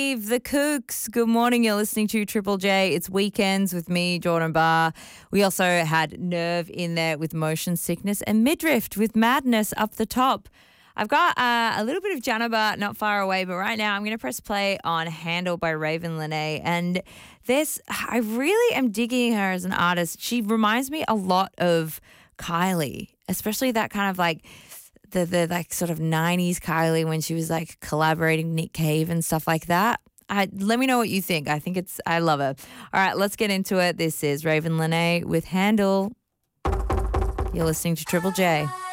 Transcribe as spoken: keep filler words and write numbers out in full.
Eve, the Kooks. Good morning. You're listening to Triple J. It's Weekends with me, Jordan Barr. We also had Nerve in there with Motion Sickness and Midriff with Madness up the top. I've got uh, a little bit of Janiba not far away, but right now I'm going to press play on Handle by Raven Lene. And this, I really am digging her as an artist. She reminds me a lot of Kylie, especially that kind of like the the like sort of nineties Kylie when she was like collaborating with Nick Cave and stuff like that. I, let me know what you think. I think it's, I love her. All right, let's get into it. This is Raven Lene with Handle. You're listening to Triple J.